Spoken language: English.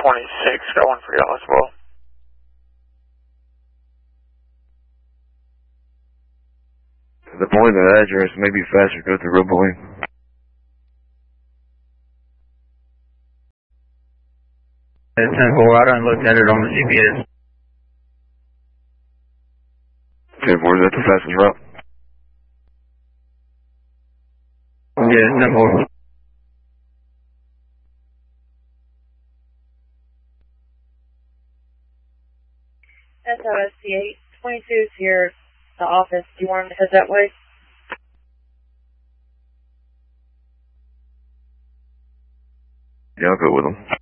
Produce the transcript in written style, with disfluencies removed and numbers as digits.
got one for y'all as well. The point of the address may be faster to go through Roboing. It's 10-4, I done looked at it on the GPS. 10-4, is that the fastest route? Yeah, 10-4. SOSC 822 is here, the office. Do you want him to head that way? Yeah, I'll go with him.